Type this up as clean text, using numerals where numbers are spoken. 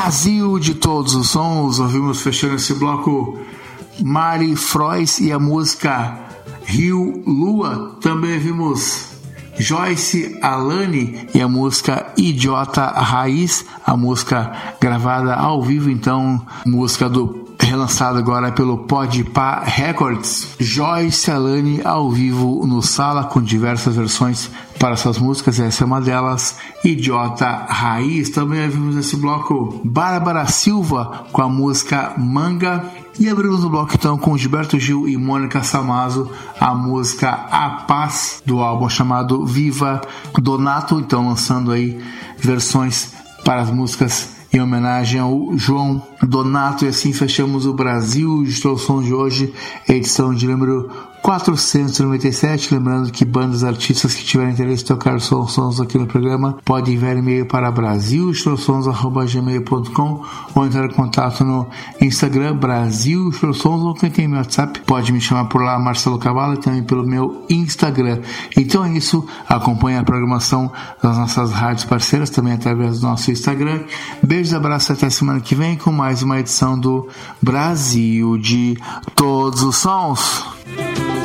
Brasil de todos os sons, ouvimos fechando esse bloco Mari Frois e a música Rio Lua. Também vimos Joyce Alane e a música Idiota Raiz, a música gravada ao vivo, então, música relançada agora pelo Podpah Records. Joyce Alane ao vivo no Sala, com diversas versões para suas músicas, essa é uma delas, Idiota Raiz. Também vimos nesse bloco Bárbara Silva com a música Manga. E abrimos o bloco então com Gilberto Gil e Mônica Samazo, a música A Paz, do álbum chamado Viva Donato, então lançando aí versões para as músicas em homenagem ao João Donato. E assim fechamos o Brasil de Todos os Sons de hoje, edição de número 497. Lembrando que bandas, artistas que tiverem interesse em tocar os sons aqui no programa podem enviar e-mail para brasilsons@gmail.com ou entrar em contato no Instagram Brasil Sons, ou quem tem meu WhatsApp pode me chamar por lá, Marcelo Cavallo, e também pelo meu Instagram. Então é isso, acompanhe a programação das nossas rádios parceiras também através do nosso Instagram. Beijos, abraços, até semana que vem com mais uma edição do Brasil de Todos os Sons.